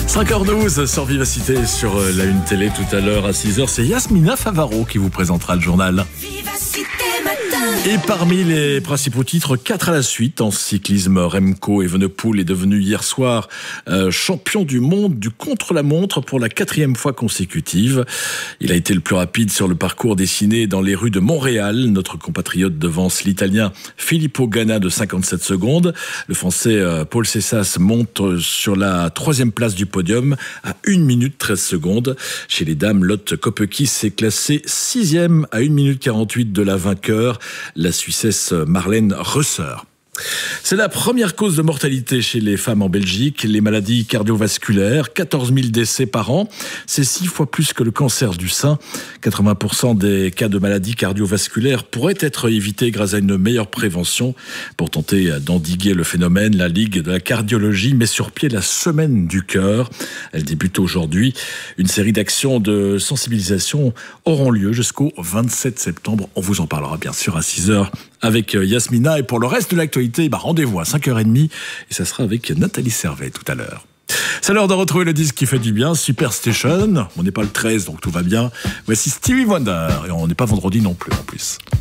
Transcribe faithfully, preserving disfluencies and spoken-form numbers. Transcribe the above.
cinq heures douze sur Vivacité, sur la Une Télé tout à l'heure à six heures. C'est Yasmina Favaro qui vous présentera le journal. Vivacité Matin. Et parmi les principaux titres, quatre à la suite en cyclisme, Remco Evenepoel est devenu hier soir euh, champion du monde du contre-la-montre pour la quatrième fois consécutive. Il a été le plus rapide sur le parcours dessiné dans les rues de Montréal. Notre compatriote devance l'Italien Filippo Ganna de cinquante-sept secondes. Le Français euh, Paul Cessas monte sur la troisième place du podium à une minute treize secondes. Chez les dames, Lotte Kopecky s'est classée sixième à une minute quarante-huit de la vainqueur, la Suissesse Marlène Reusser. C'est la première cause de mortalité chez les femmes en Belgique, les maladies cardiovasculaires, quatorze mille décès par an. C'est six fois plus que le cancer du sein. quatre-vingts pour cent des cas de maladies cardiovasculaires pourraient être évités grâce à une meilleure prévention. Pour tenter d'endiguer le phénomène, la Ligue de la cardiologie met sur pied la semaine du cœur. Elle débute aujourd'hui. Une série d'actions de sensibilisation auront lieu jusqu'au vingt-sept septembre. On vous en parlera bien sûr à six heures avec Yasmina. Et pour le reste de l'actualité, bah rendez-vous à cinq heures trente et ça sera avec Nathalie Servet tout à l'heure. C'est l'heure de retrouver le disque qui fait du bien, Superstation. On n'est pas le treize, donc tout va bien. Voici Stevie Wonder et on n'est pas vendredi non plus en plus.